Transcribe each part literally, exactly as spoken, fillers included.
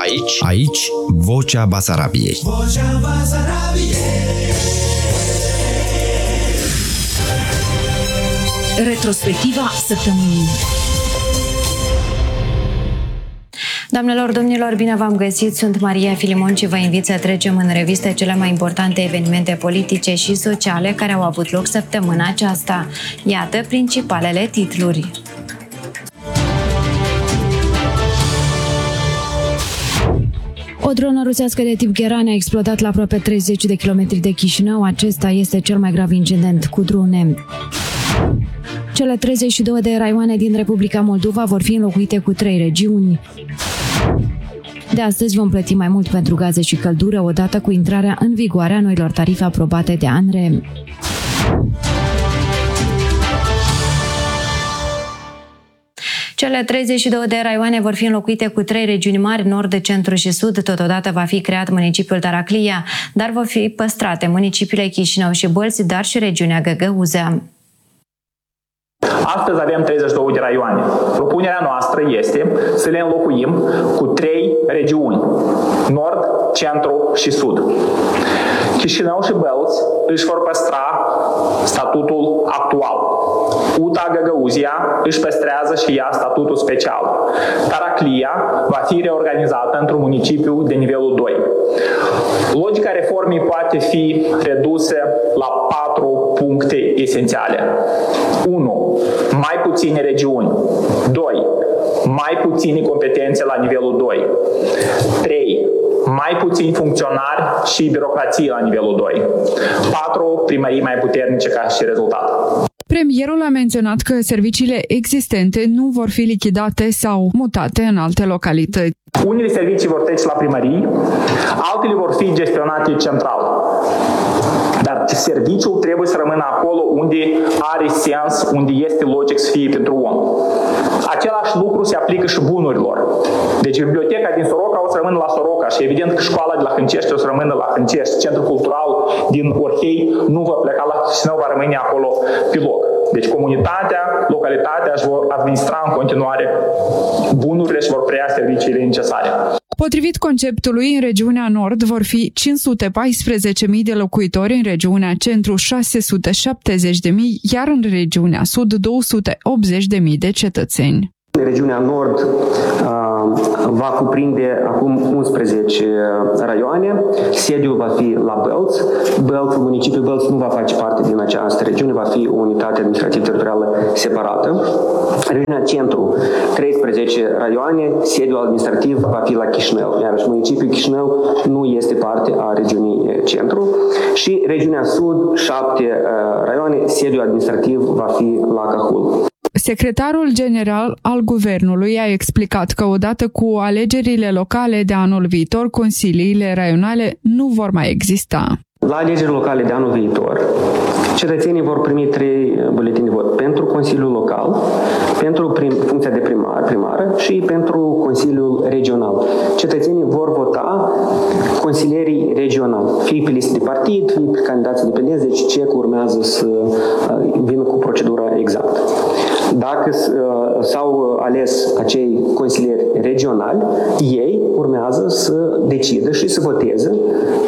Aici, aici, Vocea Basarabiei. Vocea Basarabiei. Retrospectiva săptămânii. Doamnelor, domnilor, bine v-am găsit! Sunt Maria Filimon și vă invit să trecem în revistă cele mai importante evenimente politice și sociale care au avut loc săptămâna aceasta. Iată principalele titluri. O dronă rusească de tip Gheran a explodat la aproape treizeci de kilometri de Chișinău. Acesta este cel mai grav incident cu drone. Cele treizeci și două de raioane din Republica Moldova vor fi înlocuite cu trei regiuni. De astăzi vom plăti mai mult pentru gaze și căldură, odată cu intrarea în vigoare a noilor tarife aprobate de ANRE. Cele treizeci și două de raioane vor fi înlocuite cu trei regiuni mari, nord, centru și sud. Totodată va fi creat municipiul Taraclia, dar vor fi păstrate municipiile Chișinău și Bălți, dar și regiunea Găgăuzea. Astăzi avem treizeci și două de raioane. Propunerea noastră este să le înlocuim cu trei regiuni, nord, centru și sud. Chișinău și Bălți își vor păstra statutul actual. U T A Găgăuzia își păstrează și ea statutul special. Taraclia va fi reorganizată într-un municipiu de nivelul doi. Logica reformei poate fi redusă la patru puncte esențiale. unu. Mai puține regiuni. doi. Mai puține competențe la nivelul doi. trei. Mai puțini funcționari și birocrație la nivelul doi. patru. Primării mai puternice ca și rezultat. Premierul a menționat că serviciile existente nu vor fi lichidate sau mutate în alte localități. Unele servicii vor trece la primării, altele vor fi gestionate central. Dar serviciul trebuie să rămână acolo unde are sens, unde este logic să fie pentru om. Același lucru se aplică și bunurilor. Deci biblioteca din Soroca o să rămână la Soroca și evident că școala de la Hâncești o să rămână la Hâncești. Centrul cultural din Orhei nu va pleca la Chișinău, va rămâne acolo pe loc. Deci comunitatea, localitatea își vor administra în continuare bunurile și vor preia serviciile necesare. Potrivit conceptului, în regiunea Nord vor fi cinci sute paisprezece mii de locuitori, în regiunea Centru șase sute șaptezeci de mii, iar în regiunea Sud două sute optzeci de mii de cetățeni. Regiunea Nord uh, va cuprinde acum unsprezece raioane, sediul va fi la Bălți. Bălți, municipiul Bălți nu va face parte din această regiune, va fi o unitate administrativ-teritorială separată. Regiunea Centru, treisprezece raioane, sediul administrativ va fi la Chișinău, iar municipiul Chișinău nu este parte a regiunii Centru. Și regiunea Sud, șapte uh, raioane, sediul administrativ va fi la Cahul. Secretarul general al Guvernului a explicat că odată cu alegerile locale de anul viitor, consiliile raionale nu vor mai exista. La alegerile locale de anul viitor, cetățenii vor primi trei buletini de vot pentru Consiliul Local, pentru prim, funcția de primar, primară și pentru Consiliul Regional. Cetățenii vor vota consilierii regionali, fie pe listă de partid, fie pe candidați independenți, deci ce urmează să vină cu procedura exactă. Dacă s-au ales acei consilieri regionali, ei urmează să decidă și să voteze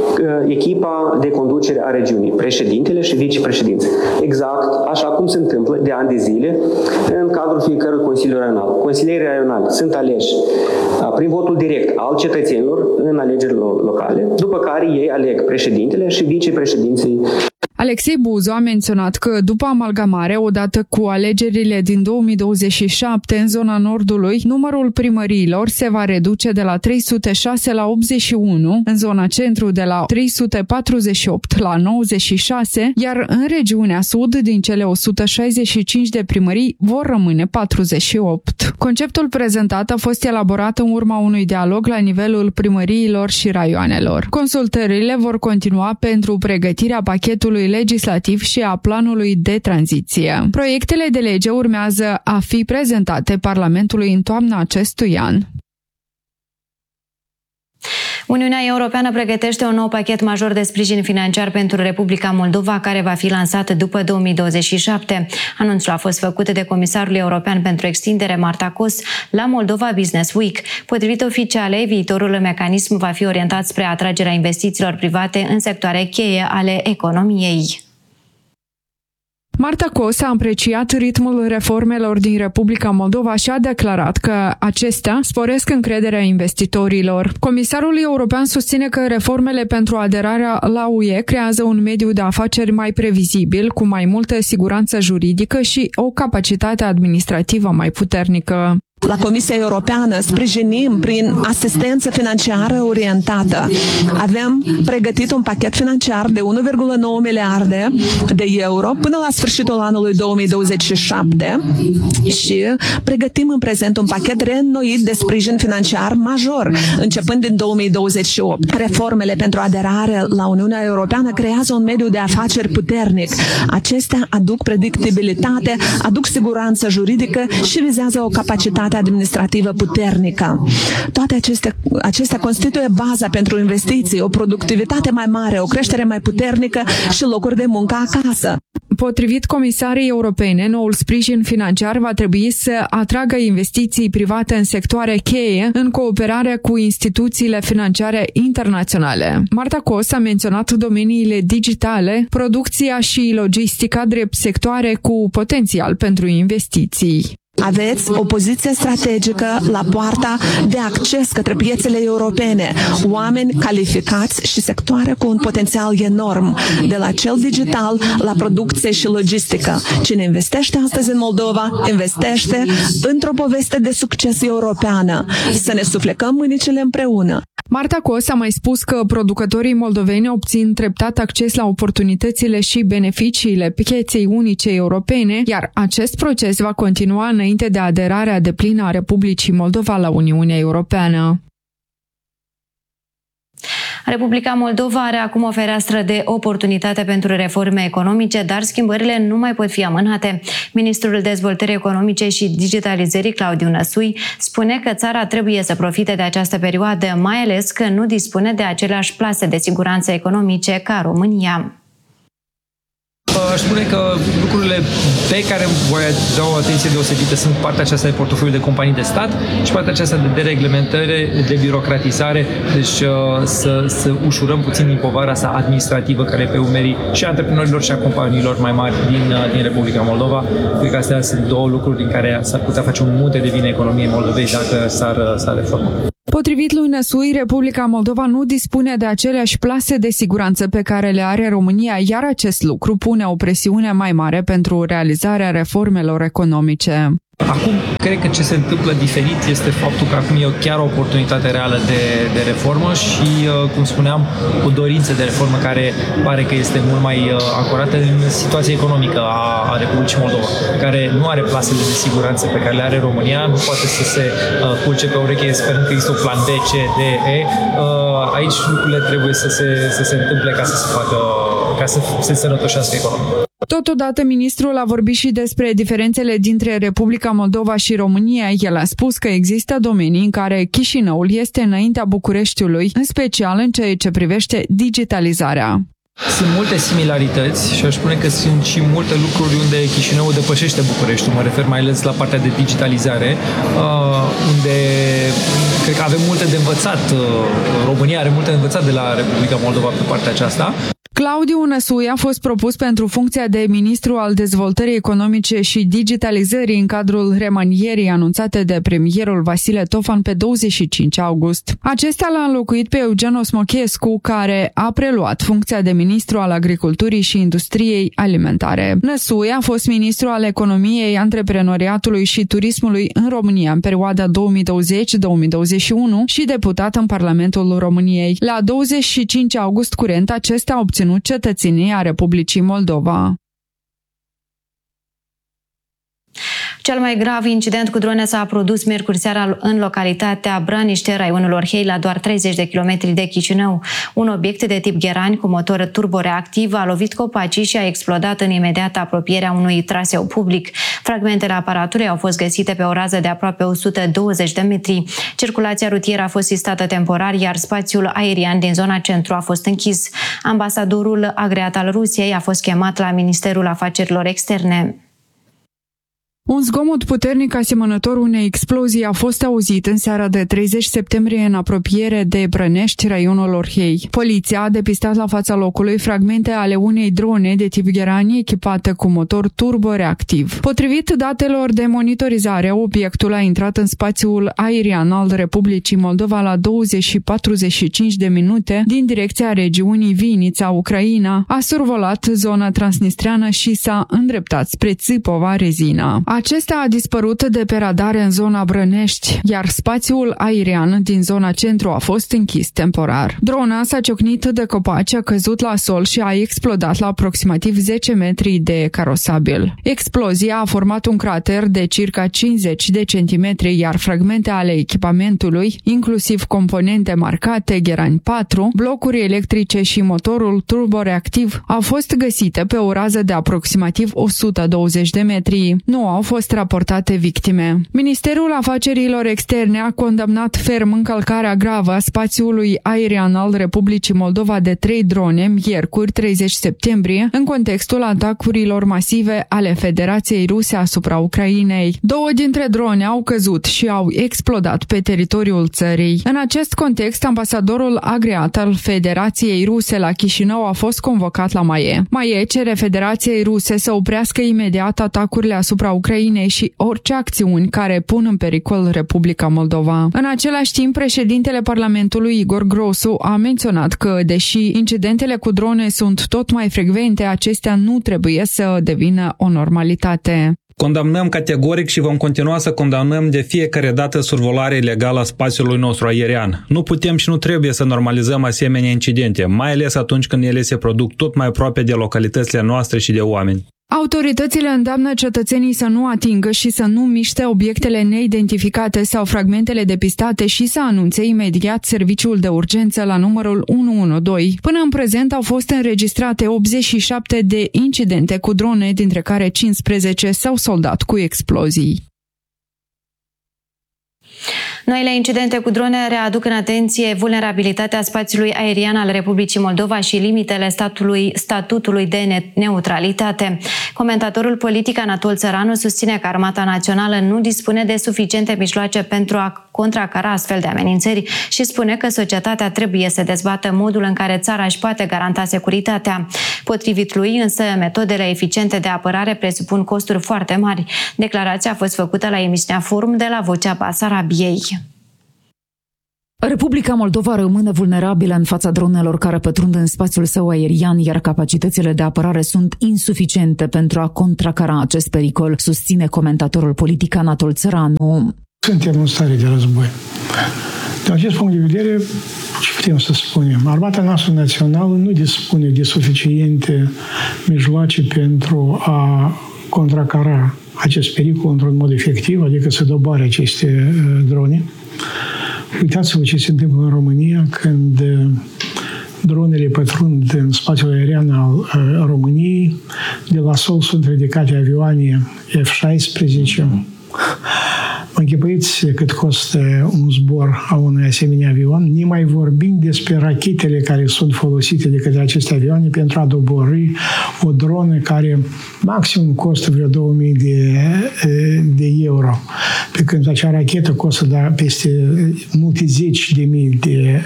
echipa de conducere a regiunii, președintele și vicepreședinții. Exact așa cum se întâmplă de ani de zile în cadrul fiecărui Consiliu Raional. Consilierii raionali sunt aleși prin votul direct al cetățenilor în alegerile locale, după care ei aleg președintele și vicepreședinții. Alexei Buzu a menționat că după amalgamare, odată cu alegerile din două mii douăzeci și șapte în zona Nordului, numărul primăriilor se va reduce de la trei sute șase la optzeci și unu, în zona Centru de la trei sute patruzeci și opt la nouăzeci și șase, iar în regiunea Sud, din cele o sută șaizeci și cinci de primării, vor rămâne patruzeci și opt. Conceptul prezentat a fost elaborat în urma unui dialog la nivelul primăriilor și raioanelor. Consultările vor continua pentru pregătirea pachetului legislativ și a planului de tranziție. Proiectele de lege urmează a fi prezentate Parlamentului în toamna acestui an. Uniunea Europeană pregătește un nou pachet major de sprijin financiar pentru Republica Moldova, care va fi lansat după două mii douăzeci și șapte. Anunțul a fost făcut de Comisarul European pentru Extindere, Marta Kos, la Moldova Business Week. Potrivit oficialei, viitorul mecanism va fi orientat spre atragerea investițiilor private în sectoare cheie ale economiei. Marta Kos a apreciat ritmul reformelor din Republica Moldova și a declarat că acestea sporesc încrederea investitorilor. Comisarul european susține că reformele pentru aderarea la U E creează un mediu de afaceri mai previzibil, cu mai multă siguranță juridică și o capacitate administrativă mai puternică. La Comisia Europeană sprijinim prin asistență financiară orientată. Avem pregătit un pachet financiar de unu virgulă nouă miliarde de euro până la sfârșitul anului două mii douăzeci și șapte și pregătim în prezent un pachet reînnoit de sprijin financiar major, începând din două mii douăzeci și opt. Reformele pentru aderare la Uniunea Europeană creează un mediu de afaceri puternic. Acestea aduc predictibilitate, aduc siguranță juridică și vizează o capacitate administrativă puternică. Toate acestea, acestea constituie baza pentru investiții, o productivitate mai mare, o creștere mai puternică și locuri de muncă acasă. Potrivit Comisariei Europene, noul sprijin financiar va trebui să atragă investiții private în sectoare cheie în cooperare cu instituțiile financiare internaționale. Marta Kos a menționat domeniile digitale, producția și logistica drept sectoare cu potențial pentru investiții. Aveți o poziție strategică la poarta de acces către piețele europene, oameni calificați și sectoare cu un potențial enorm, de la cel digital la producție și logistică. Cine investește astăzi în Moldova, investește într-o poveste de succes europeană. Să ne suflecăm mânicile împreună. Marta Kos a mai spus că producătorii moldoveni obțin treptat acces la oportunitățile și beneficiile pieței unice europene, iar acest proces va continua înainte de aderarea deplină a Republicii Moldova la Uniunea Europeană. Republica Moldova are acum o fereastră de oportunitate pentru reforme economice, dar schimbările nu mai pot fi amânate. Ministrul Dezvoltării Economice și Digitalizării, Claudiu Năsui, spune că țara trebuie să profite de această perioadă, mai ales că nu dispune de aceleași plase de siguranță economice ca România. Aș spune că lucrurile pe care voi da o atenție deosebită sunt partea aceasta de portofoliu de companii de stat și partea aceasta de dereglementare, de birocratizare, deci să, să ușurăm puțin din povara asta administrativă care e pe umerii și a antreprenorilor și a companiilor mai mari din, din Republica Moldova. Cred că astea sunt două lucruri din care s-ar putea face un munte de bine economiei Moldovei dacă s-ar, s-ar reforma. Potrivit lui Năsui, Republica Moldova nu dispune de aceleași plase de siguranță pe care le are România, iar acest lucru pune o presiune mai mare pentru realizarea reformelor economice. Acum, cred că ce se întâmplă diferit este faptul că acum e chiar o oportunitate reală de, de reformă și, cum spuneam, o dorință de reformă care pare că este mult mai acurată în situația economică a, a Republicii Moldova, care nu are plasele de siguranță pe care le are România, nu poate să se uh, culce pe ureche sperând că există un plan B, C, D, E. Uh, aici lucrurile trebuie să se, să se întâmple ca să se facă, ca să se sănătoșească economia. Totodată, ministrul a vorbit și despre diferențele dintre Republica Moldova și România. El a spus că există domenii în care Chișinăul este înaintea Bucureștiului, în special în ceea ce privește digitalizarea. Sunt multe similarități și aș spune că sunt și multe lucruri unde Chișinăul depășește Bucureștiul. Mă refer mai ales la partea de digitalizare, unde cred că avem multe de învățat. România are multe de învățat de la Republica Moldova pe partea aceasta. Claudiu Năsui a fost propus pentru funcția de ministru al dezvoltării economice și digitalizării în cadrul remanierii anunțate de premierul Vasile Tofan pe douăzeci și cinci august. Acesta l-a înlocuit pe Eugen Osmochescu, care a preluat funcția de ministru al agriculturii și industriei alimentare. Năsui a fost ministru al economiei, antreprenoriatului și turismului în România în perioada două mii douăzeci - două mii douăzeci și unu și deputat în Parlamentul României. La douăzeci și cinci august curent, acesta a obținut cetățenia Republicii Moldova. Cel mai grav incident cu drone s-a produs miercuri seara în localitatea Brăniște, raionul Orhei, la doar treizeci de kilometri de Chișinău. Un obiect de tip Gherani cu motor turboreactiv a lovit copacii și a explodat în imediată apropierea unui traseu public. Fragmentele aparaturii au fost găsite pe o rază de aproape o sută douăzeci de metri. Circulația rutieră a fost sistată temporar, iar spațiul aerian din zona centru a fost închis. Ambasadorul agreat al Rusiei a fost chemat la Ministerul Afacerilor Externe. Un zgomot puternic asemănător unei explozii a fost auzit în seara de treizeci septembrie în apropiere de Brănești, raionul Orhei. Poliția a depistat la fața locului fragmente ale unei drone de tip Gherani echipată cu motor turboreactiv. Potrivit datelor de monitorizare, obiectul a intrat în spațiul aerian al Republicii Moldova la douăzeci și patruzeci și cinci de minute din direcția regiunii Vinița, Ucraina, a survolat zona transnistreană și s-a îndreptat spre Țipova, Rezina. Acesta a dispărut de pe radare în zona Brănești, iar spațiul aerian din zona centru a fost închis temporar. Drona s-a ciocnit de copaci, a căzut la sol și a explodat la aproximativ zece metri de carosabil. Explozia a format un crater de circa cincizeci de centimetri, iar fragmente ale echipamentului, inclusiv componente marcate Gherani patru, blocuri electrice și motorul turboreactiv, au fost găsite pe o rază de aproximativ o sută douăzeci de metri. Nu au fost raportate victime. Ministerul Afacerilor Externe a condamnat ferm încălcarea gravă a spațiului aerian al Republicii Moldova de trei drone miercuri treizeci septembrie în contextul atacurilor masive ale Federației Ruse asupra Ucrainei. Două dintre drone au căzut și au explodat pe teritoriul țării. În acest context, ambasadorul agreat al Federației Ruse la Chișinău a fost convocat la M A E. M A E cere Federației Ruse să oprească imediat atacurile asupra Ucrainei și orice acțiuni care pun în pericol Republica Moldova. În același timp, președintele Parlamentului Igor Grosu a menționat că, deși incidentele cu drone sunt tot mai frecvente, acestea nu trebuie să devină o normalitate. Condamnăm categoric și vom continua să condamnăm de fiecare dată survolarea ilegală a spațiului nostru aerian. Nu putem și nu trebuie să normalizăm asemenea incidente, mai ales atunci când ele se produc tot mai aproape de localitățile noastre și de oameni. Autoritățile îndeamnă cetățenii să nu atingă și să nu miște obiectele neidentificate sau fragmentele depistate și să anunțe imediat serviciul de urgență la numărul unu unu doi. Până în prezent au fost înregistrate optzeci și șapte de incidente cu drone, dintre care cincisprezece s-au soldat cu explozii. Noile incidente cu drone readuc în atenție vulnerabilitatea spațiului aerian al Republicii Moldova și limitele statului, statutului de neutralitate. Comentatorul politic Anatol Țăranu susține că Armata Națională nu dispune de suficiente mijloace pentru a contracara astfel de amenințări și spune că societatea trebuie să dezbată modul în care țara își poate garanta securitatea. Potrivit lui, însă, metodele eficiente de apărare presupun costuri foarte mari. Declarația a fost făcută la emisiunea Forum de la Vocea Basarabiei. Republica Moldova rămâne vulnerabilă în fața dronelor care pătrund în spațiul său aerian, iar capacitățile de apărare sunt insuficiente pentru a contracara acest pericol, susține comentatorul politic Anatol Țăranu. Suntem în stare de război. Din acest punct de vedere, ce putem să spunem? Armata noastră națională nu dispune de suficiente mijloace pentru a contracara acest pericol într-un mod efectiv, adică să doboare aceste drone. Uitați-vă ce se întâmplă în România când dronele pătrund în spațiul aerian al României. De la sol sunt ridicate avioane F șaisprezece. Mă închipuiți cât costă un zbor a unui asemenea avion, nemai vorbind despre rachetele care sunt folosite de către aceste avioane pentru a doborî o dronă care maxim costă vreo două mii de, de euro, pe când acea rachetă costă da, peste multe zeci de mii de,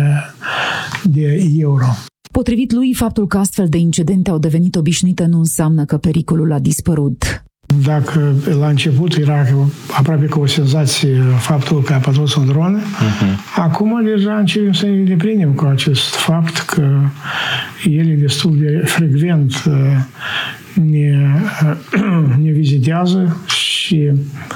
de euro. Potrivit lui, faptul că astfel de incidente au devenit obișnuite nu înseamnă că pericolul a dispărut. Dacă la început era aproape ca o senzație faptul că a pătruns o dronă, uh-huh. Acum deja începem să ne deprindem cu acest fapt că ele destul de frecvent ne, ne vizitează și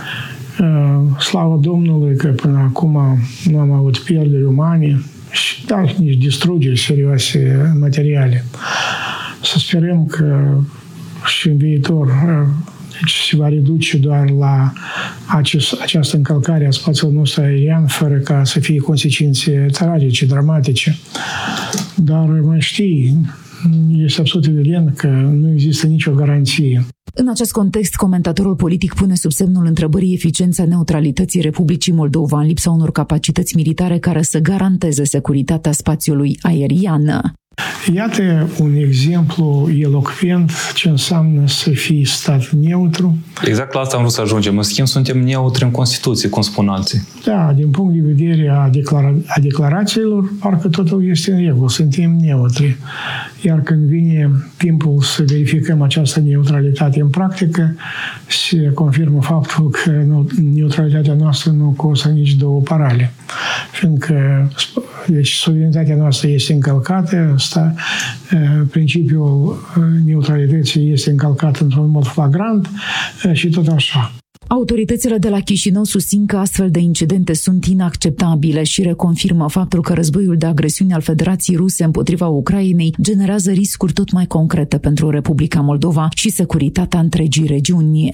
slavă Domnului că până acum nu am avut pierderi umane și dar nici distrugeri serioase materiale. Să sperăm că și în viitor Deci se va reduce doar la acest, această încălcare a spațiului nostru aerian, fără ca să fie consecințe tragice, dramatice. Dar mai știi, este absolut evident că nu există nicio garanție. În acest context, comentatorul politic pune sub semnul întrebării eficiența neutralității Republicii Moldova în lipsa unor capacități militare care să garanteze securitatea spațiului aerian. Iată un exemplu elocvent ce înseamnă să fii stat neutru. Exact la asta am vrut să ajungem. În schimb, suntem neutri în Constituție, cum spun alții. Da, din punct de vedere a, declara- a declarațiilor, parcă totul este în regulă, suntem neutri. Iar când vine timpul să verificăm această neutralitate în practică, se confirmă faptul că neutralitatea noastră nu costă nici două parale. Fiindcă deci, suveranitatea noastră este încălcată, sta, principiul neutralității este încălcat într-un mod flagrant și tot așa. Autoritățile de la Chișinău susțin că astfel de incidente sunt inacceptabile și reconfirmă faptul că războiul de agresiune al Federației Ruse împotriva Ucrainei generează riscuri tot mai concrete pentru Republica Moldova și securitatea întregii regiuni.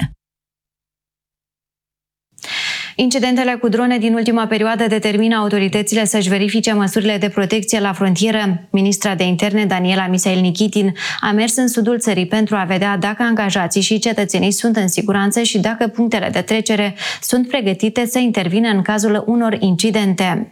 Incidentele cu drone din ultima perioadă determină autoritățile să-și verifice măsurile de protecție la frontieră. Ministra de Interne, Daniela Misail-Nichitin, a mers în sudul țării pentru a vedea dacă angajații și cetățenii sunt în siguranță și dacă punctele de trecere sunt pregătite să intervină în cazul unor incidente.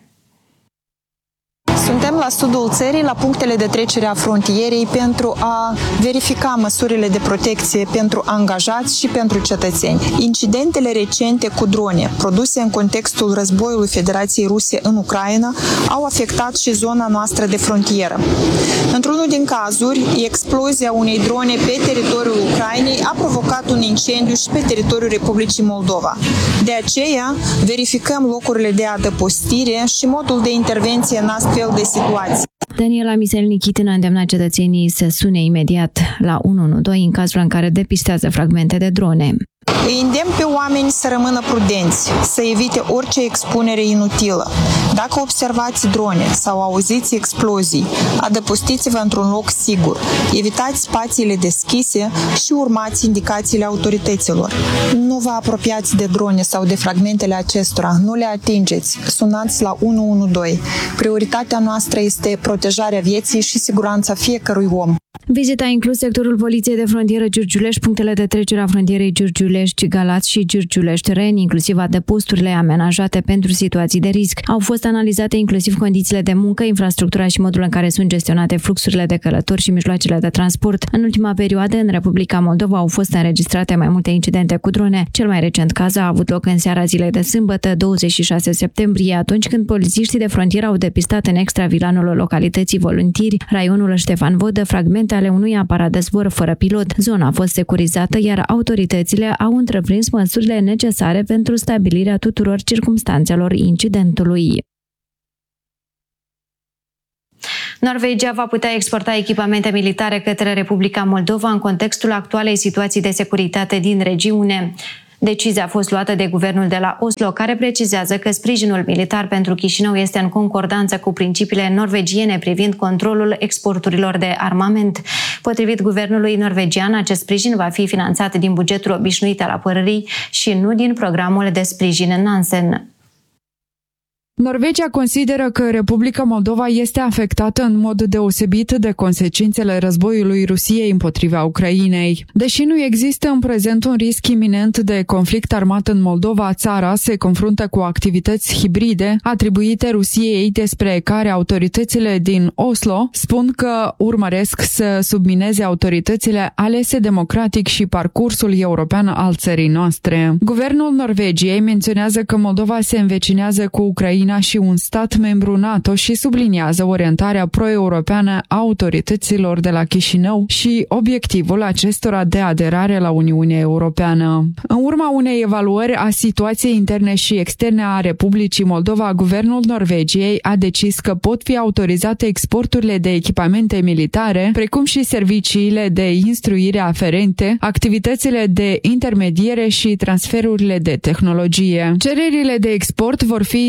Suntem la sudul țării, la punctele de trecere a frontierei, pentru a verifica măsurile de protecție pentru angajați și pentru cetățeni. Incidentele recente cu drone, produse în contextul războiului Federației Ruse în Ucraina, au afectat și zona noastră de frontieră. Într-unul din cazuri, explozia unei drone pe teritoriul Ucrainei a provocat un incendiu și pe teritoriul Republicii Moldova. De aceea, verificăm locurile de adăpostire și modul de intervenție în astfel de situații. Daniela Misail-Nichitin a îndemnat cetățenii să sune imediat la unu unu doi în cazul în care depistează fragmente de drone. Îi îndemn pe oameni să rămână prudenți, să evite orice expunere inutilă. Dacă observați drone sau auziți explozii, adăpostiți-vă într-un loc sigur, evitați spațiile deschise și urmați indicațiile autorităților. Nu vă apropiați de drone sau de fragmentele acestora, nu le atingeți, sunați la unu unu doi. Prioritatea noastră este protejarea vieții și siguranța fiecărui om. Vizita a inclus sectorul Poliției de Frontieră Giurgiulești, punctele de trecere a frontierei Giurgiulești-Galați și Giurgiulești-Reni, inclusiv adăposturile amenajate pentru situații de risc. Au fost analizate inclusiv condițiile de muncă, infrastructura și modul în care sunt gestionate fluxurile de călători și mijloacele de transport. În ultima perioadă, în Republica Moldova au fost înregistrate mai multe incidente cu drone. Cel mai recent caz a avut loc în seara zilei de sâmbătă, douăzeci și șase septembrie, atunci când polițiștii de frontieră au depistat în extravilanul localității Voluntiri, raionul Ștefan Vodă, fragmente ale unui aparat de zbor fără pilot. Zona a fost securizată, iar autoritățile au întreprins măsurile necesare pentru stabilirea tuturor circumstanțelor incidentului. Norvegia va putea exporta echipamente militare către Republica Moldova în contextul actualei situații de securitate din regiune. Decizia a fost luată de guvernul de la Oslo, care precizează că sprijinul militar pentru Chișinău este în concordanță cu principiile norvegiene privind controlul exporturilor de armament. Potrivit guvernului norvegian, acest sprijin va fi finanțat din bugetul obișnuit al apărării și nu din programul de sprijin Nansen. Norvegia consideră că Republica Moldova este afectată în mod deosebit de consecințele războiului Rusiei împotriva Ucrainei. Deși nu există în prezent un risc iminent de conflict armat în Moldova, țara se confruntă cu activități hibride atribuite Rusiei, despre care autoritățile din Oslo spun că urmăresc să submineze autoritățile alese democratic și parcursul european al țării noastre. Guvernul Norvegiei menționează că Moldova se învecinează cu Ucraina și un stat membru NATO și subliniază orientarea pro-europeană a autorităților de la Chișinău și obiectivul acestora de aderare la Uniunea Europeană. În urma unei evaluări a situației interne și externe a Republicii Moldova, guvernul Norvegiei a decis că pot fi autorizate exporturile de echipamente militare, precum și serviciile de instruire aferente, activitățile de intermediere și transferurile de tehnologie. Cererile de export vor fi supuse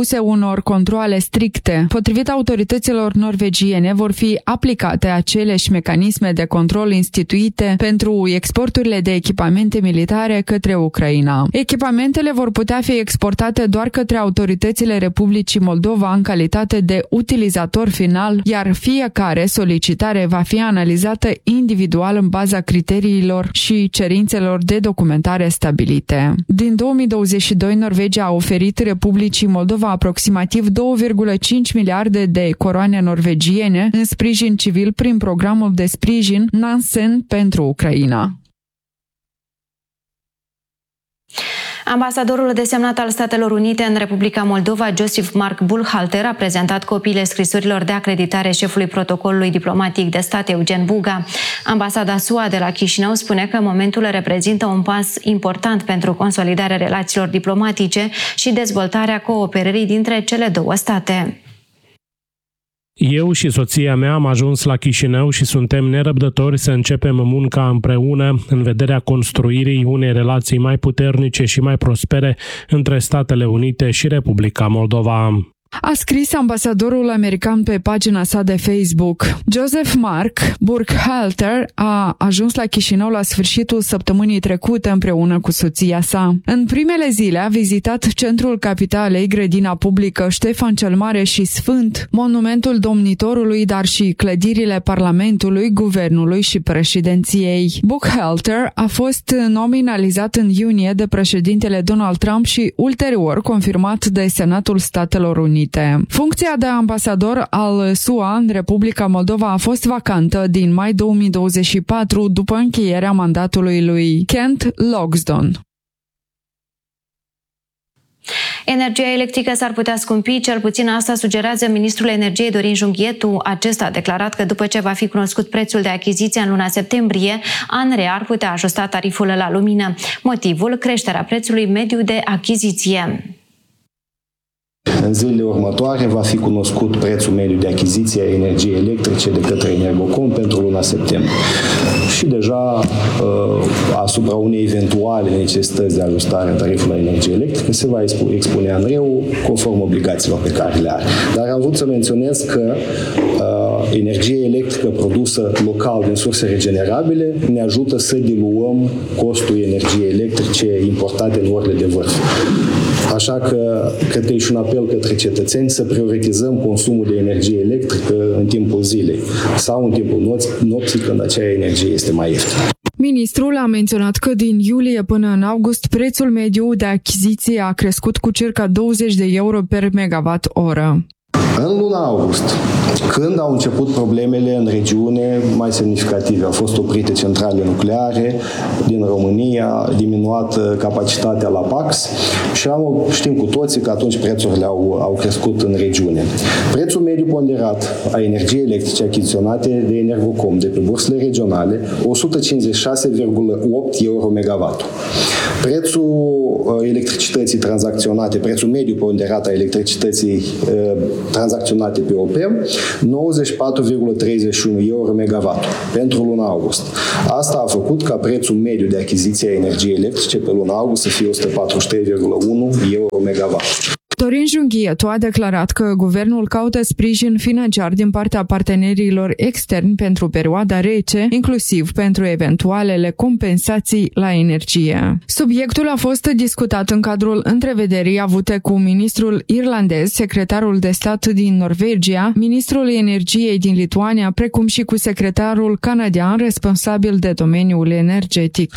supuse unor controale stricte. Potrivit autorităților norvegiene, vor fi aplicate aceleași mecanisme de control instituite pentru exporturile de echipamente militare către Ucraina. Echipamentele vor putea fi exportate doar către autoritățile Republicii Moldova în calitate de utilizator final, iar fiecare solicitare va fi analizată individual în baza criteriilor și cerințelor de documentare stabilite. Din două mii douăzeci și doi, Norvegia a oferit Republicii Moldova aproximativ două virgulă cinci miliarde de coroane norvegiene în sprijin civil prin programul de sprijin Nansen pentru Ucraina. Ambasadorul desemnat al Statelor Unite în Republica Moldova, Joseph Mark Buchalter, a prezentat copiile scrisorilor de acreditare șefului protocolului diplomatic de stat Eugen Buga. Ambasada S U A de la Chișinău spune că momentul reprezintă un pas important pentru consolidarea relațiilor diplomatice și dezvoltarea cooperării dintre cele două state. Eu și soția mea am ajuns la Chișinău și suntem nerăbdători să începem munca împreună în vederea construirii unei relații mai puternice și mai prospere între Statele Unite și Republica Moldova. A scris ambasadorul american pe pagina sa de Facebook. Joseph Mark Buchalter a ajuns la Chișinău la sfârșitul săptămânii trecute împreună cu soția sa. În primele zile a vizitat centrul capitalei, grădina publică Ștefan cel Mare și Sfânt, monumentul domnitorului, dar și clădirile Parlamentului, Guvernului și președinției. Buchalter a fost nominalizat în iunie de președintele Donald Trump și ulterior confirmat de Senatul Statelor Unite. Funcția de ambasador al S U A în Republica Moldova a fost vacantă din mai două mii douăzeci și patru după încheierea mandatului lui Kent Logsdon. Energia electrică s-ar putea scumpi, cel puțin asta sugerează ministrul energiei Dorin Junghietu. Acesta a declarat că după ce va fi cunoscut prețul de achiziție în luna septembrie, ANRE ar putea ajusta tariful la lumină. Motivul? Creșterea prețului mediu de achiziție. În zilele următoare va fi cunoscut prețul mediu de achiziție a energiei electrice de către Energocom pentru luna septembrie. Și deja asupra unei eventuale necesități de ajustare a tarifului la energie electrică se va expune ANRE-ul conform obligațiilor pe care le are. Dar am vrut să menționez că uh, energia electrică produsă local din surse regenerabile ne ajută să diluăm costul energiei electrice importate în orele de vârf. Așa că cred că e și un apel către cetățeni să prioritizăm consumul de energie electrică în timpul zilei sau în timpul nopții, când acea energie este mai ieftină. Ministrul a menționat că din iulie până în august prețul mediu de achiziție a crescut cu circa douăzeci de euro per megawatt oră. În luna august, când au început problemele în regiune mai semnificative, au fost oprite centrale nucleare din România, diminuată capacitatea la P A C S și am, știm cu toții că atunci prețurile au, au crescut în regiune. Prețul mediu ponderat a energiei electrice achiziționate de Energocom de pe bursele regionale, o sută cincizeci și șase virgulă opt euro megawatt. Prețul electricității tranzacționate, prețul mediu ponderat a electricității tranzacționate pe O P M, nouăzeci și patru virgulă treizeci și unu euro megawatt pentru luna august. Asta a făcut ca prețul mediu de achiziție a energiei electrice pe luna august să fie o sută patruzeci și trei virgulă unu euro megawatt. Dorin Junghietu a declarat că guvernul caută sprijin financiar din partea partenerilor externi pentru perioada rece, inclusiv pentru eventualele compensații la energie. Subiectul a fost discutat în cadrul întrevederii avute cu ministrul irlandez, secretarul de stat din Norvegia, ministrul energiei din Lituania, precum și cu secretarul canadian responsabil de domeniul energetic.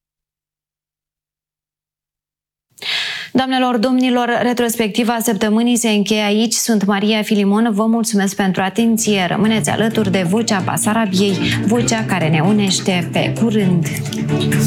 Doamnelor, domnilor, retrospectiva săptămânii se încheie aici. Sunt Maria Filimon, vă mulțumesc pentru atenție. Rămâneți alături de Vocea Basarabiei, vocea care ne unește. Pe curând!